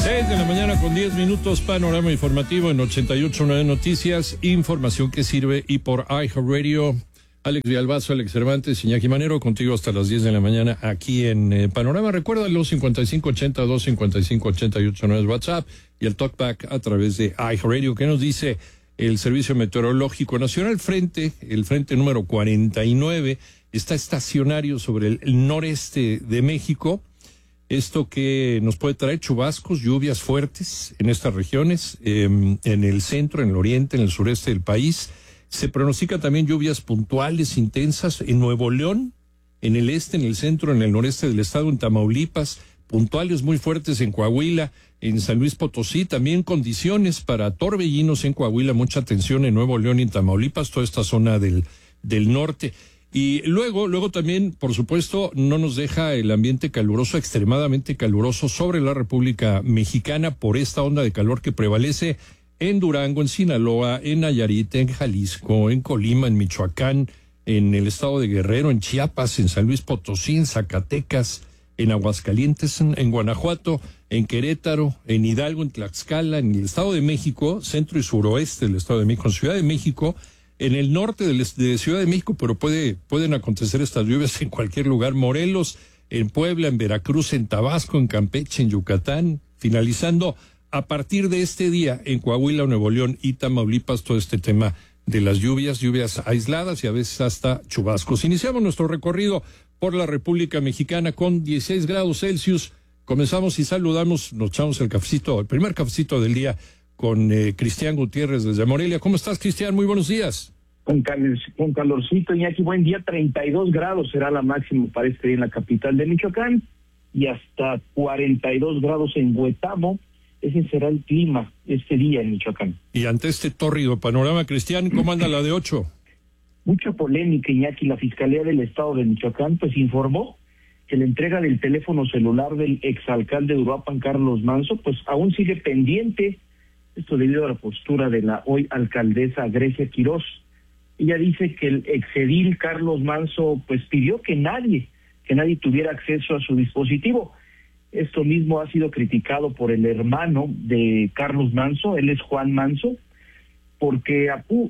6 de la mañana con 10 minutos, panorama informativo en 88.9 Noticias, información que sirve y por iHeartRadio. Alex Villalbazo, Alex Cervantes, Iñaki Manero, contigo hasta las 10 de la mañana aquí en Panorama. Recuerda los 5580-255-88.9 WhatsApp y el Talkback a través de iHeartRadio. ¿Qué nos dice el Servicio Meteorológico Nacional? El frente número 49 está estacionario sobre el noreste de México. Esto que nos puede traer chubascos, lluvias fuertes en estas regiones, en el centro, en el oriente, en el sureste del país. Se pronostica también lluvias puntuales, intensas en Nuevo León, en el este, en el centro, en el noreste del estado, en Tamaulipas, puntuales muy fuertes en Coahuila, en San Luis Potosí, también condiciones para torbellinos en Coahuila, mucha atención en Nuevo León y en Tamaulipas, toda esta zona del norte. Y luego también, por supuesto, no nos deja el ambiente caluroso, extremadamente caluroso sobre la República Mexicana por esta onda de calor que prevalece en Durango, en Sinaloa, en Nayarit, en Jalisco, en Colima, en Michoacán, en el estado de Guerrero, en Chiapas, en San Luis Potosí, en Zacatecas, en Aguascalientes, en Guanajuato, en Querétaro, en Hidalgo, en Tlaxcala, en el estado de México, centro y suroeste del estado de México, en Ciudad de México, en el norte de Ciudad de México, pero pueden acontecer estas lluvias en cualquier lugar. Morelos, en Puebla, en Veracruz, en Tabasco, en Campeche, en Yucatán, finalizando a partir de este día en Coahuila, Nuevo León y Tamaulipas, todo este tema de las lluvias aisladas y a veces hasta chubascos. Iniciamos nuestro recorrido por la República Mexicana con 16 grados Celsius. Comenzamos y saludamos, nos echamos el primer cafecito del día con Cristian Gutiérrez desde Morelia. ¿Cómo estás, Cristian? Muy buenos días. Con calorcito, Iñaki, buen día. 32 grados será la máxima para este día en la capital de Michoacán y hasta 42 grados en Huetamo. Ese será el clima este día en Michoacán. Y ante este tórrido panorama, Cristian, ¿cómo anda la de 8? Mucha polémica, Iñaki. La Fiscalía del Estado de Michoacán pues informó que la entrega del teléfono celular del exalcalde de Uruapan, Carlos Manso, pues aún sigue pendiente. Esto debido a la postura de la hoy alcaldesa Grecia Quirós. Ella dice que el exedil Carlos Manso pues pidió que nadie tuviera acceso a su dispositivo. Esto mismo ha sido criticado por el hermano de Carlos Manso, él es Juan Manso, porque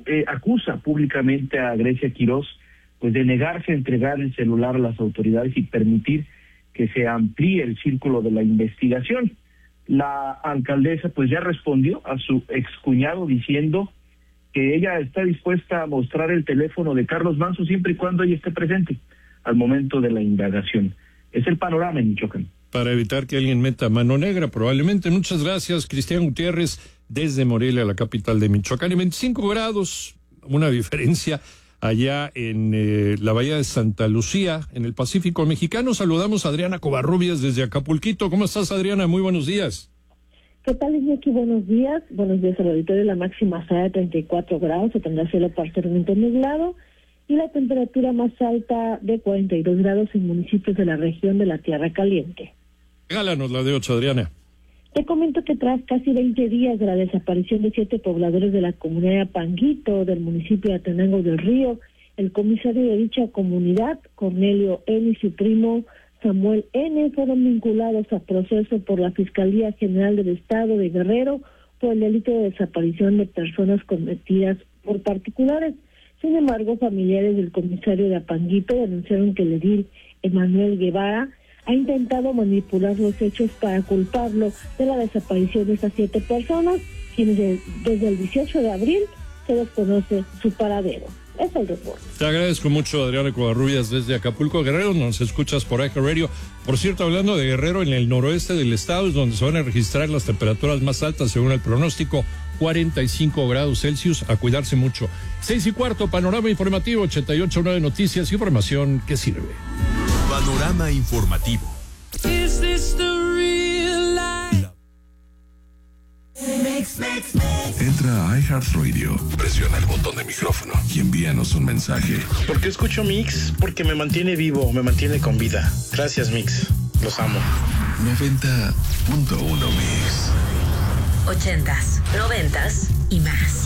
acusa públicamente a Grecia Quirós pues de negarse a entregar el celular a las autoridades y permitir que se amplíe el círculo de la investigación. La alcaldesa pues ya respondió a su excuñado diciendo que ella está dispuesta a mostrar el teléfono de Carlos Manso siempre y cuando ella esté presente al momento de la indagación. Es el panorama en Michoacán. Para evitar que alguien meta mano negra, probablemente. Muchas gracias, Cristian Gutiérrez, desde Morelia, la capital de Michoacán. Y 25 grados, una diferencia allá en la bahía de Santa Lucía, en el Pacífico Mexicano. Saludamos a Adriana Covarrubias desde Acapulquito. ¿Cómo estás, Adriana? Muy buenos días. ¿Qué tal, Iñaki? Buenos días. Buenos días al auditorio. La máxima será de 34 grados, se tendrá cielo parcialmente nublado y la temperatura más alta de 42 grados en municipios de la región de la Tierra Caliente. Regálanos la de 8, Adriana. Te comento que tras casi 20 días de la desaparición de 7 pobladores de la comunidad de Apanguito, del municipio de Atenango del Río, el comisario de dicha comunidad, Cornelio N. y su primo Samuel N. fueron vinculados a proceso por la Fiscalía General del Estado de Guerrero por el delito de desaparición de personas cometidas por particulares. Sin embargo, familiares del comisario de Apanguito denunciaron que el edil Emanuel Guevara ha intentado manipular los hechos para culparlo de la desaparición de estas 7 personas, quienes desde el 18 de abril se desconoce su paradero. Es el reporte. Te agradezco mucho, Adriana Covarrubias, desde Acapulco, Guerrero. Nos escuchas por iHeartRadio. Por cierto, hablando de Guerrero, en el noroeste del estado es donde se van a registrar las temperaturas más altas según el pronóstico, 45 grados Celsius. A cuidarse mucho. 6:15, panorama informativo, 88.9 Noticias, información que sirve. Panorama informativo. Entra a iHeartRadio, presiona el botón de micrófono y envíanos un mensaje. ¿Por qué escucho Mix? Porque me mantiene vivo, me mantiene con vida. Gracias, Mix. Los amo. 90.1 Mix. 80s, 90s y más.